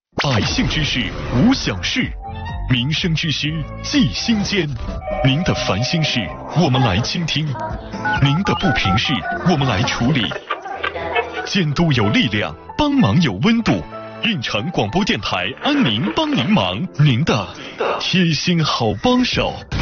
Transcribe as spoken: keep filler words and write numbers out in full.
百姓之事无小事，民生之需记心间。您的烦心事我们来倾听，您的不平事我们来处理。监督有力量，帮忙有温度。运城广播电台安宁帮您忙，您的贴心好帮手。